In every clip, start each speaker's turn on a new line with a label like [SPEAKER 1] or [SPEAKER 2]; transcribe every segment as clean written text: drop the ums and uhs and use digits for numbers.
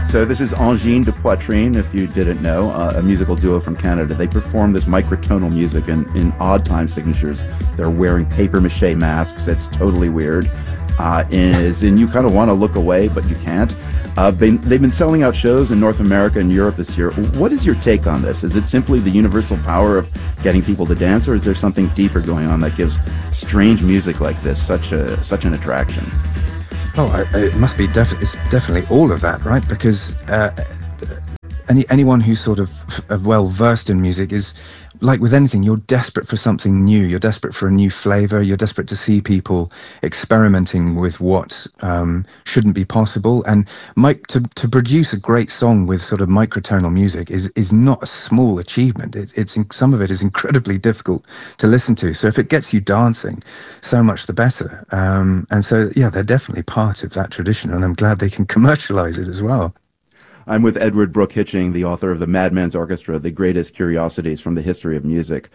[SPEAKER 1] So this is Angine de Poitrine, if you didn't know, a musical duo from Canada. They perform this microtonal music in odd time signatures. They're wearing papier-mâché masks. It's totally weird. And you kind of want to look away, but you can't. They've been selling out shows in North America and Europe this year. What is your take on this? Is it simply the universal power of getting people to dance, or is there something deeper going on that gives strange music like this such an attraction?
[SPEAKER 2] Oh, it must be it's definitely all of that, right? Because anyone who's sort of well versed in music is, like with anything, you're desperate for something new. You're desperate for a new flavor. You're desperate to see people experimenting with what shouldn't be possible. And to produce a great song with sort of microtonal music is not a small achievement. Some of it is incredibly difficult to listen to. So if it gets you dancing, so much the better. And so, yeah, they're definitely part of that tradition, and I'm glad they can commercialize it as well.
[SPEAKER 1] I'm with Edward Brooke Hitching, the author of The Madman's Orchestra, The Greatest Curiosities from the History of Music.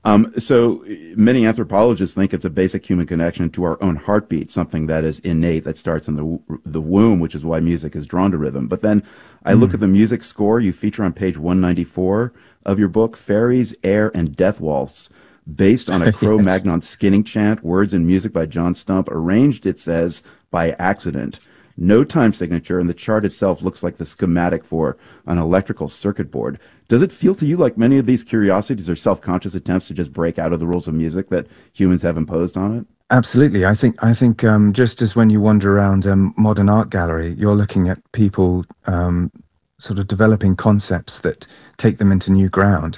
[SPEAKER 1] So many anthropologists think it's a basic human connection to our own heartbeat, something that is innate, that starts in the womb, which is why music is drawn to rhythm. But then I look at the music score you feature on page 194 of your book, Fairies, Air, and Death Waltz, based on a Cro-Magnon skinning chant, words and music by John Stump, arranged, it says, by accident. No time signature, and the chart itself looks like the schematic for an electrical circuit board. Does it feel to you like many of these curiosities are self-conscious attempts to just break out of the rules of music that humans have imposed on it?
[SPEAKER 2] Absolutely. I think just as when you wander around a modern art gallery, you're looking at people sort of developing concepts that take them into new ground.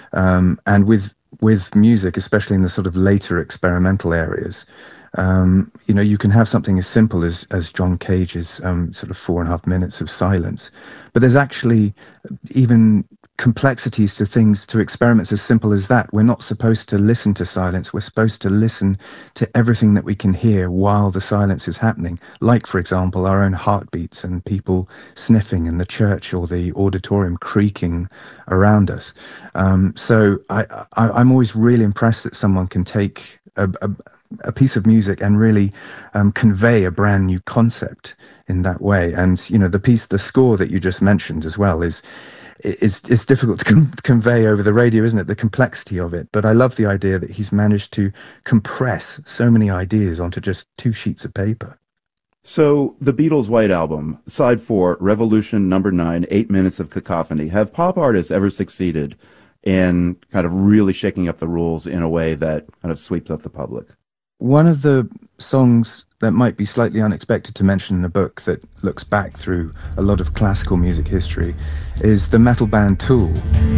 [SPEAKER 2] And with music, especially in the sort of later experimental areas, you can have something as simple as John Cage's sort of 4.5 minutes of silence, but there's actually even complexities to experiments as simple as that. We're not supposed to listen to silence. We're supposed to listen to everything that we can hear while the silence is happening, like, for example, our own heartbeats and people sniffing in the church or the auditorium creaking around us. So I'm always really impressed that someone can take a piece of music and really convey a brand new concept in that way. And the score that you just mentioned as well is difficult to convey over the radio, isn't it? The complexity of it. But I love the idea that he's managed to compress so many ideas onto just 2 sheets of paper.
[SPEAKER 1] So the Beatles' White Album, side 4, Revolution number 9, 8 minutes of cacophony. Have pop artists ever succeeded in kind of really shaking up the rules in a way that kind of sweeps up the public?
[SPEAKER 2] One of the songs that might be slightly unexpected to mention in a book that looks back through a lot of classical music history is the metal band Tool.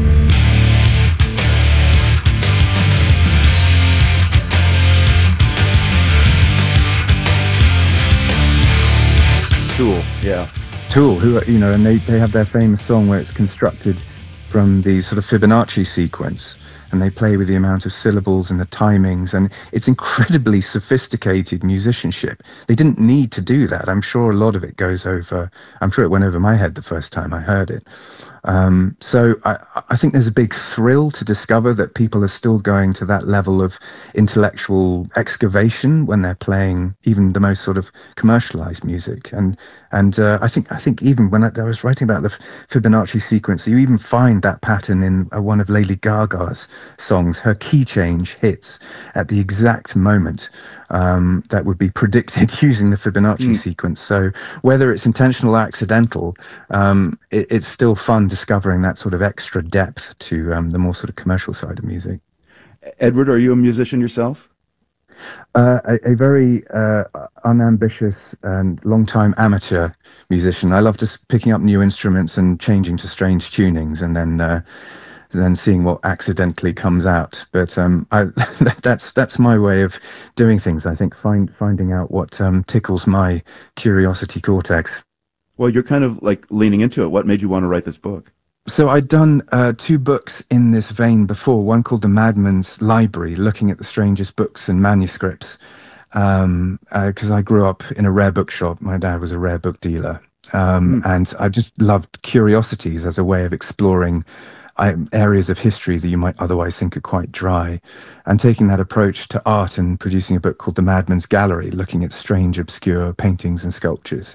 [SPEAKER 1] Tool, yeah.
[SPEAKER 2] Tool, who and they have their famous song where it's constructed from the sort of Fibonacci sequence. And they play with the amount of syllables and the timings, and it's incredibly sophisticated musicianship. They didn't need to do that. I'm sure a lot of it went over my head the first time I heard it. So I think there's a big thrill to discover that people are still going to that level of intellectual excavation when they're playing even the most sort of commercialized music. And I think even when I was writing about the Fibonacci sequence, you even find that pattern in one of Lady Gaga's songs. Her key change hits at the exact moment that would be predicted using the Fibonacci sequence. So whether it's intentional or accidental, it's still fun discovering that sort of extra depth to the more sort of commercial side of music.
[SPEAKER 1] Edward, are you a musician yourself?
[SPEAKER 2] A very unambitious and long-time amateur musician. I love just picking up new instruments and changing to strange tunings, and then seeing what accidentally comes out. But that's my way of doing things. I think finding out what tickles my curiosity cortex.
[SPEAKER 1] Well, you're kind of like leaning into it. What made you want to write this book?
[SPEAKER 2] So I'd done 2 books in this vein before, one called The Madman's Library, looking at the strangest books and manuscripts, because I grew up in a rare bookshop. My dad was a rare book dealer, and I just loved curiosities as a way of exploring areas of history that you might otherwise think are quite dry, and taking that approach to art and producing a book called The Madman's Gallery, looking at strange, obscure paintings and sculptures.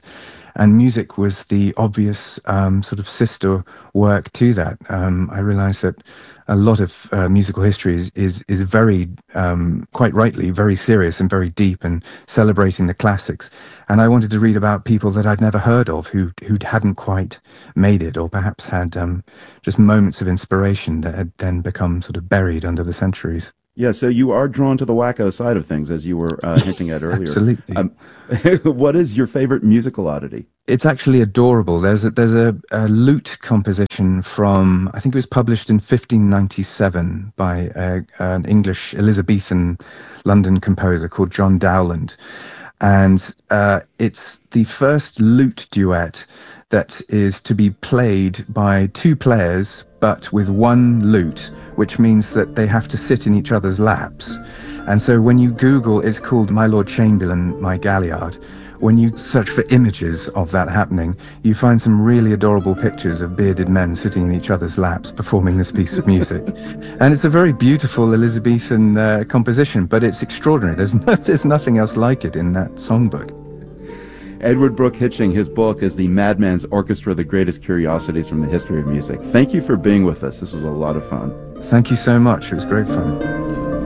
[SPEAKER 2] and music was the obvious sort of sister work to that. I realized that a lot of musical history is very, quite rightly, very serious and very deep and celebrating the classics. And I wanted to read about people that I'd never heard of who hadn't quite made it, or perhaps had just moments of inspiration that had then become sort of buried under the centuries.
[SPEAKER 1] Yeah, so you are drawn to the wacko side of things, as you were hinting at earlier.
[SPEAKER 2] Absolutely.
[SPEAKER 1] What is your favorite musical oddity?
[SPEAKER 2] It's actually adorable. There's a lute composition from, I think it was published in 1597 by an English Elizabethan London composer called John Dowland. And it's the first lute duet that is to be played by two players, but with one lute, which means that they have to sit in each other's laps. And so when you Google, it's called My Lord Chamberlain, My Galliard. When you search for images of that happening, you find some really adorable pictures of bearded men sitting in each other's laps performing this piece of music. And it's a very beautiful Elizabethan composition, but it's extraordinary. There's nothing else like it in that songbook.
[SPEAKER 1] Edward Brooke Hitching, his book is The Madman's Orchestra, The Greatest Curiosities from the History of Music. Thank you for being with us. This was a lot of fun.
[SPEAKER 2] Thank you so much. It was great fun.